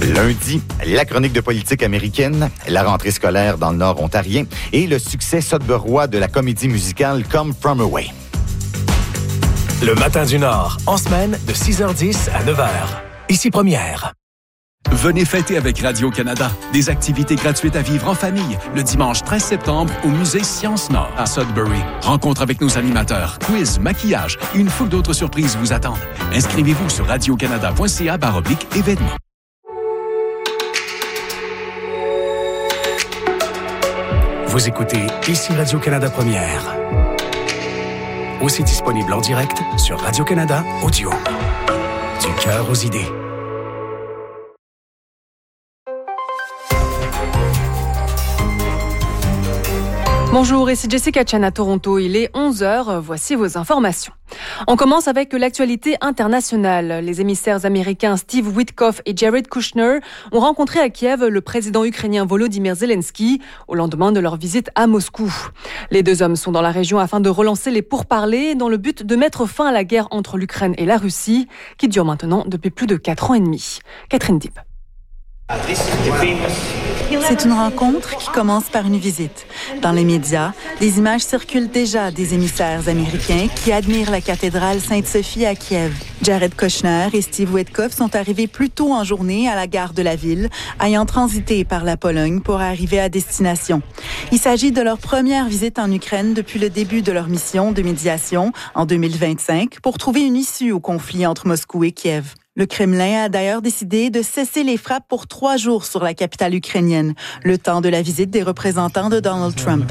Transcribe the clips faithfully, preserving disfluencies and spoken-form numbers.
Lundi, la chronique de politique américaine, la rentrée scolaire dans le Nord ontarien et le succès sudburois de la comédie musicale Come From Away. Le matin du Nord, en semaine de six heures dix à neuf heures. Ici Première. Venez fêter avec Radio-Canada. Des activités gratuites à vivre en famille le dimanche treize septembre au musée Sciences Nord à Sudbury. Rencontre avec nos animateurs, quiz, maquillage et une foule d'autres surprises vous attendent. Inscrivez-vous sur radiocanada.ca barre oblique événements. Vous écoutez Ici Radio-Canada Première. Aussi disponible en direct sur Radio-Canada Audio. Du cœur aux idées. Bonjour, ici Jessica Chan à Toronto. Il est onze heures. Voici vos informations. On commence avec l'actualité internationale. Les émissaires américains Steve Witkoff et Jared Kushner ont rencontré à Kiev le président ukrainien Volodymyr Zelensky au lendemain de leur visite à Moscou. Les deux hommes sont dans la région afin de relancer les pourparlers dans le but de mettre fin à la guerre entre l'Ukraine et la Russie qui dure maintenant depuis plus de quatre ans et demi. Catherine Dipp. C'est une rencontre qui commence par une visite. Dans les médias, des images circulent déjà des émissaires américains qui admirent la cathédrale Sainte-Sophie à Kiev. Jared Kushner et Steve Witkoff sont arrivés plus tôt en journée à la gare de la ville, ayant transité par la Pologne pour arriver à destination. Il s'agit de leur première visite en Ukraine depuis le début de leur mission de médiation en deux mille vingt-cinq pour trouver une issue au conflit entre Moscou et Kiev. Le Kremlin a d'ailleurs décidé de cesser les frappes pour trois jours sur la capitale ukrainienne, le temps de la visite des représentants de Donald Trump.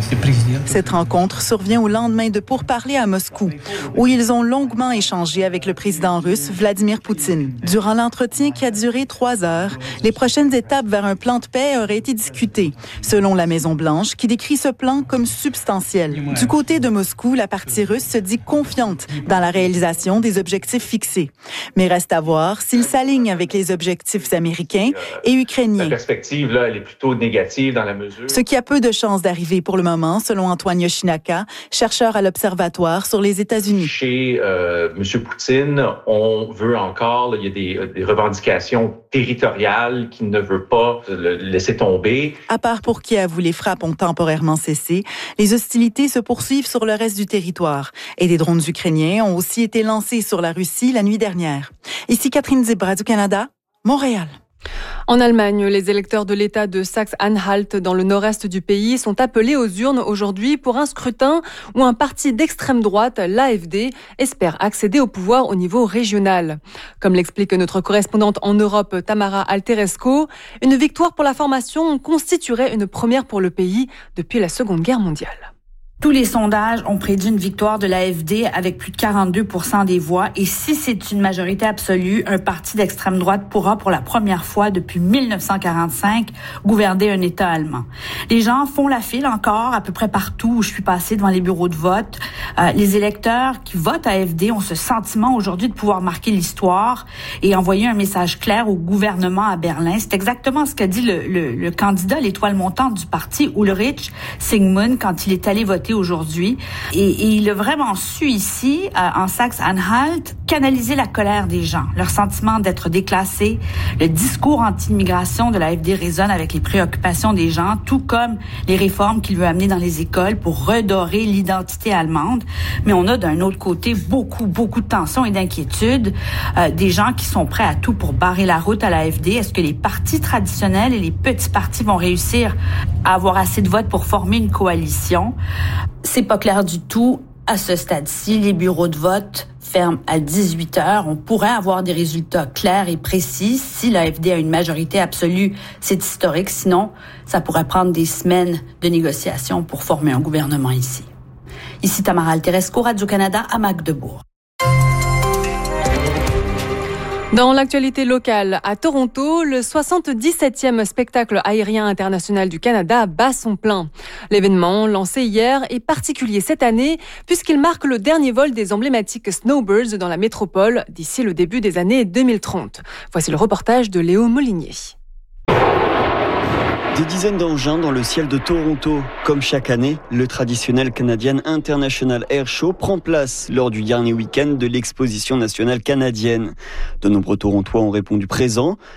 Cette rencontre survient au lendemain de pourparlers à Moscou, où ils ont longuement échangé avec le président russe Vladimir Poutine. Durant l'entretien qui a duré trois heures, les prochaines étapes vers un plan de paix auraient été discutées, selon la Maison-Blanche, qui décrit ce plan comme substantiel. Du côté de Moscou, la partie russe se dit confiante dans la réalisation des objectifs fixés, mais reste à voir s'il s'aligne avec les objectifs américains et ukrainiens. La perspective, là, elle est plutôt négative dans la mesure... Ce qui a peu de chances d'arriver pour le moment, selon Antoine Yoshinaka, chercheur à l'Observatoire sur les États-Unis. Chez euh, M. Poutine, on veut encore, là, il y a des, des revendications territoriales qu'il ne veut pas le laisser tomber. À part pour Kiev, où les frappes ont temporairement cessé, les hostilités se poursuivent sur le reste du territoire. Et des drones ukrainiens ont aussi été lancés sur la Russie la nuit dernière. Ici Catherine Dibb, Radio-Canada, Montréal. En Allemagne, les électeurs de l'État de Saxe-Anhalt, dans le nord-est du pays, sont appelés aux urnes aujourd'hui pour un scrutin où un parti d'extrême droite, l'A F D, espère accéder au pouvoir au niveau régional. Comme l'explique notre correspondante en Europe, Tamara Alteresco, une victoire pour la formation constituerait une première pour le pays depuis la Seconde Guerre mondiale. Tous les sondages ont prédit une victoire de l'A F D avec plus de quarante-deux pour cent des voix. Et si c'est une majorité absolue, un parti d'extrême droite pourra pour la première fois depuis mille neuf cent quarante-cinq gouverner un État allemand. Les gens font la file encore à peu près partout où je suis passée devant les bureaux de vote. Euh, les électeurs qui votent A F D ont ce sentiment aujourd'hui de pouvoir marquer l'histoire et envoyer un message clair au gouvernement à Berlin. C'est exactement ce qu'a dit le, le, le candidat, l'étoile montante du parti, Ulrich Sigmund, quand il est allé voter aujourd'hui. Et, et il a vraiment su ici, euh, en Saxe-Anhalt, canaliser la colère des gens, leur sentiment d'être déclassés. Le discours anti-immigration de l'A F D résonne avec les préoccupations des gens, tout comme les réformes qu'il veut amener dans les écoles pour redorer l'identité allemande. Mais on a d'un autre côté beaucoup, beaucoup de tensions et d'inquiétudes. Euh, des gens qui sont prêts à tout pour barrer la route à l'A F D. Est-ce que les partis traditionnels et les petits partis vont réussir à avoir assez de votes pour former une coalition? C'est pas clair du tout. À ce stade-ci, les bureaux de vote ferment à dix-huit heures. On pourrait avoir des résultats clairs et précis. Si l'A F D a une majorité absolue, c'est historique. Sinon, ça pourrait prendre des semaines de négociations pour former un gouvernement ici. Ici Tamara Alteresco, Radio-Canada à Magdebourg. Dans l'actualité locale, à Toronto, le soixante-dix-septième spectacle aérien international du Canada bat son plein. L'événement, lancé hier, est particulier cette année puisqu'il marque le dernier vol des emblématiques Snowbirds dans la métropole d'ici le début des années deux mille trente. Voici le reportage de Léo Molinier. Des dizaines d'engins dans le ciel de Toronto. Comme chaque année, le traditionnel Canadian International Air Show prend place lors du dernier week-end de l'exposition nationale canadienne. De nombreux Torontois ont répondu présents.